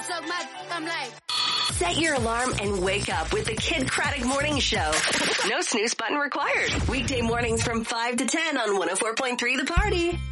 suck my I'm like. Set your alarm and wake up with the Kid Craddock Morning Show. No snooze button required. Weekday mornings from 5 to 10 on 104.3 The Party.